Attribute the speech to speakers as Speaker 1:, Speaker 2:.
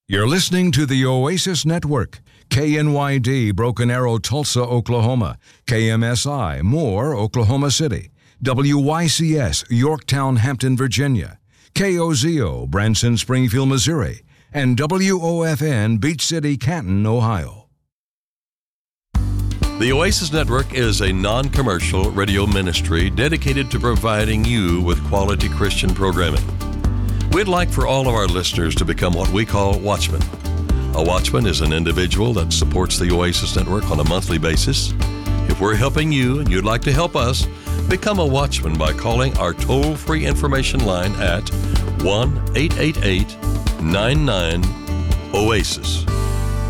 Speaker 1: You're listening to the Oasis Network. KNYD, Broken Arrow, Tulsa, Oklahoma. KMSI, Moore, Oklahoma City. WYCS, Yorktown, Hampton, Virginia. KOZO, Branson, Springfield, Missouri. And WOFN, Beach City, Canton, Ohio.
Speaker 2: The Oasis Network is a non-commercial radio ministry dedicated to providing you with quality Christian programming. We'd like for all of our listeners to become what we call watchmen. A watchman is an individual that supports the Oasis Network on a monthly basis. If we're helping you and you'd like to help us, become a watchman by calling our toll-free information line at 1-888-99-OASIS.